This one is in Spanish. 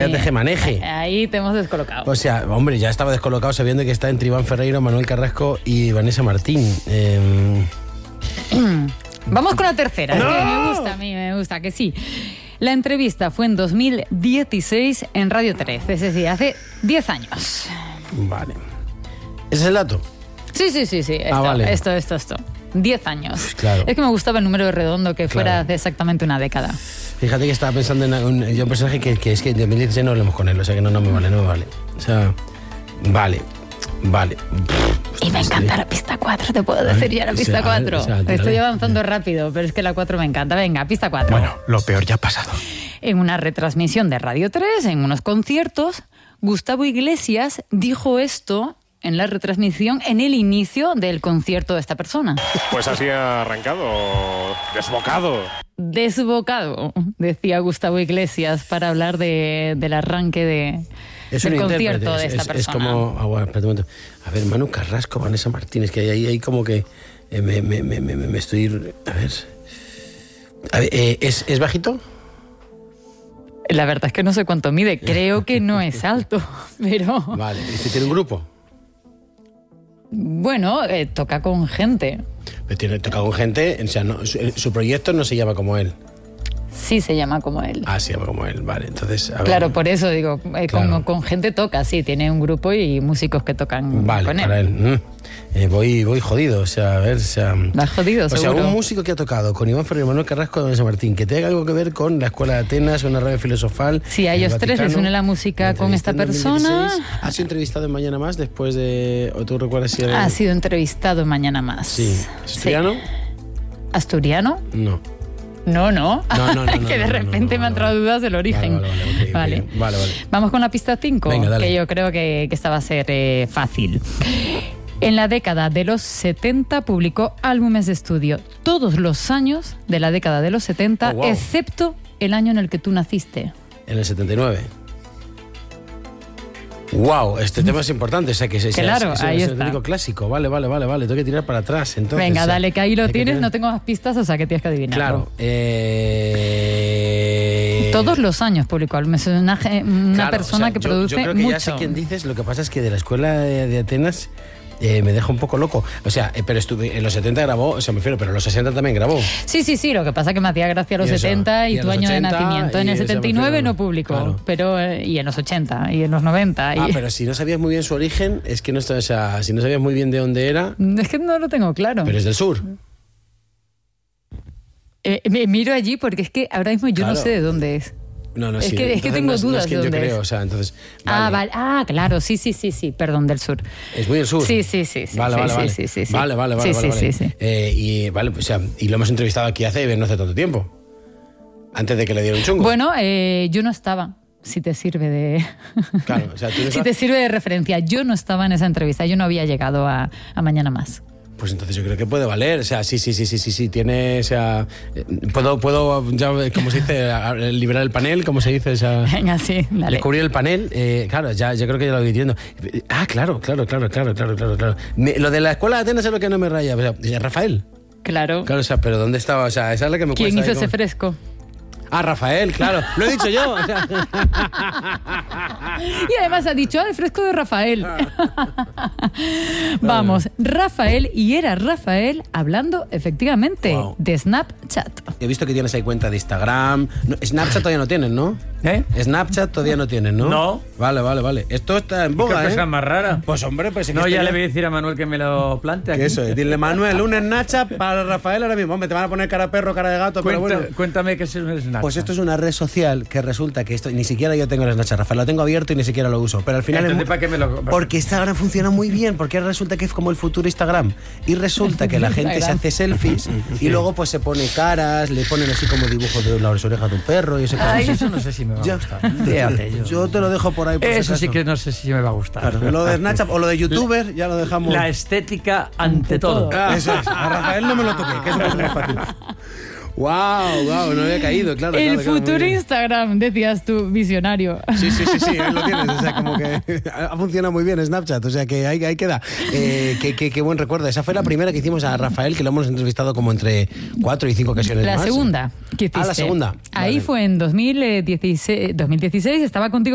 tejemaneje. Ahí te hemos descolocado. O sea, hombre, ya estaba descolocado sabiendo que está entre Iván Ferreiro, Manuel Carrasco y Vanessa Martín. Vamos con la tercera. ¡No! Que me gusta, a mí me gusta, que sí. La entrevista fue en 2016 en Radio 3, es decir, hace 10 años. Vale. ¿Ese es el dato? Sí. Vale. Esto. 10 años. Claro. Es que me gustaba el número redondo, que fuera de exactamente una década. Fíjate que estaba pensando en un personaje que es que en 2016 no hablemos con él, o sea que no me vale. O sea, vale. Y me encanta la pista 4, te puedo decir ya la pista 4. Estoy avanzando rápido, pero es que la 4 me encanta. Venga, pista 4. Bueno, lo peor ya ha pasado. En una retransmisión de Radio 3, en unos conciertos, Gustavo Iglesias dijo esto en la retransmisión en el inicio del concierto de esta persona. Pues así ha arrancado, Desbocado, decía Gustavo Iglesias para hablar del arranque del concierto de esta persona. Es como... espérate un momento. A ver, Manu Carrasco, Vanessa Martínez, que ahí como que me estoy... A ver, ¿es bajito? La verdad es que no sé cuánto mide. Creo que no es alto, pero... Vale, ¿y tiene un grupo? Bueno, toca con gente. Pero toca con gente, o sea, su proyecto no se llama como él. Sí se llama como él. Ah, se llama como él, vale. Entonces, a ver. Claro, por eso digo, Claro. con gente toca, sí, tiene un grupo y músicos que tocan con él. Para él. Voy jodido, o sea, a ver, o sea... Vas jodido, seguro. O sea, un músico que ha tocado con Iván Ferreiro, Manuel Carrasco y Vanessa Martín, que tenga algo que ver con la Escuela de Atenas, una radio filosofal... Sí, a ellos tres les une la música con esta persona. ¿Ha sido entrevistado en Mañana Más después de... ¿O tú recuerdas si era... Ha sido entrevistado en Mañana Más. Sí. ¿Asturiano? Sí. ¿Asturiano? No. No. Que de repente me han entrado dudas del origen. Vale. Vamos con la pista 5, Venga, dale. que yo creo que esta va a ser fácil. En la década de los 70 publicó álbumes de estudio todos los años de la década de los 70, wow. excepto el año en el que tú naciste. En el 79. Wow, este tema es importante, o sea que Claro, ahí es está. un clásico. Vale, tengo que tirar para atrás. Entonces, Venga, dale, que ahí lo tienes, tener... no tengo más pistas, o sea que tienes que adivinarlo. Claro. Todos los años publicó álbumes, es una persona que produce yo creo que mucho. ya sé quién dices, lo que pasa es que de la escuela de Atenas me deja un poco loco. O sea, pero en los 70 grabó, o sea, me refiero, pero en los 60 también grabó. Sí, lo que pasa es que me hacía gracia a los 70 y tu año 80, de nacimiento. En el 79 no publicó, claro. Pero y en los 80 y en los 90. Pero si no sabías muy bien su origen, es que no está, o sea, si no sabías muy bien de dónde era... Es que no lo tengo claro. Pero es del sur. Me miro allí porque es que ahora mismo yo Claro. no sé de dónde es. No, es que tengo dudas no es de quien yo dónde creo, es. o sea, entonces... Vale. Vale. Claro, sí, perdón, del sur. Es muy del sur. Sí. Vale. Sí. Y vale, pues, o sea, y lo hemos entrevistado aquí no hace tanto tiempo. Antes de que le diera un chungo. Bueno, yo no estaba. Si te sirve de... Claro, o sea, tú no si te sirve de referencia. Yo no estaba en esa entrevista, yo no había llegado a Mañana Más. Pues entonces yo creo que puede valer, o sea, sí, tiene, o sea, puedo ya, como se dice, liberar el panel, como se dice, o sea, venga, sí, dale. Descubrir el panel, claro, ya creo que ya lo voy diciendo. Claro. Lo de la Escuela de Atenas es lo que no me raya, o sea, Rafael. Claro, o sea, pero ¿dónde estaba? O sea, esa es la que me cuesta. ¿Quién hizo ese fresco? Rafael, claro, lo he dicho yo. O sea. Y además ha dicho, el fresco de Rafael. Vamos, Rafael, y era Rafael hablando efectivamente de Snapchat. He visto que tienes ahí cuenta de Instagram. Snapchat todavía no tienes, ¿no? Snapchat todavía no tienes, ¿no? No. Vale. Esto está en boga, ¿Qué cosa más rara? Pues hombre, pues... No, ya le voy a decir a Manuel que me lo plante aquí. Eso es, dile, Manuel, un Snapchat para Rafael ahora mismo. Hombre, te van a poner cara perro, cara de gato, pero bueno. Cuéntame qué es un Snapchat. Pues esto es una red social que resulta que esto, ni siquiera yo tengo el Snapchat, Rafael, lo tengo abierto y ni siquiera lo uso. Pero al final entonces, ¿para qué me lo...? Porque Instagram funciona muy bien, porque resulta que es como el futuro Instagram. Y resulta que la gente se hace selfies y luego pues se pone caras, le ponen así como dibujos de las orejas de un perro y ese eso no sé si me va a gustar. Yo te lo dejo por ahí. Por eso sí que no sé si me va a gustar. Claro, lo de Snapchat o lo de YouTuber ya lo dejamos. La estética ante todo. Eso es. A Rafael no me lo toqué, que eso es más fácil. Wow, no había caído, claro. El futuro Instagram, decías tú, visionario. Sí, ahí lo tienes, o sea, como que ha funcionado muy bien Snapchat, o sea, que ahí queda. Qué buen recuerdo. Esa fue la primera que hicimos a Rafael, que lo hemos entrevistado como entre 4 y 5 ocasiones más. La segunda que hiciste. La segunda. Ahí fue en 2016, estaba contigo